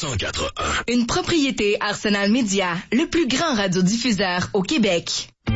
104.1. Une propriété Arsenal Média, le plus grand radiodiffuseur au Québec.